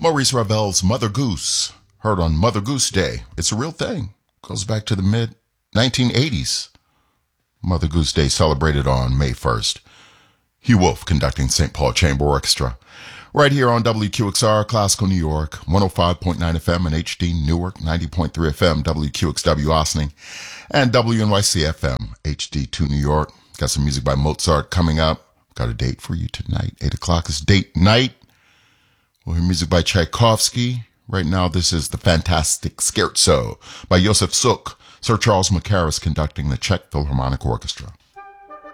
Maurice Ravel's Mother Goose, heard on Mother Goose Day. It's a real thing. Goes back to the mid-1980s. Mother Goose Day celebrated on May 1st. Hugh Wolf conducting St. Paul Chamber Orchestra. Right here on WQXR, Classical New York, 105.9 FM and HD Newark, 90.3 FM, WQXW Ossining, and WNYC FM, HD2 New York. Got some music by Mozart coming up. Got a date for you tonight. 8 o'clock is date night. We'll hear music by Tchaikovsky. Right now, this is the Fantastic Scherzo by Josef Suk. Sir Charles Mackerras conducting the Czech Philharmonic Orchestra.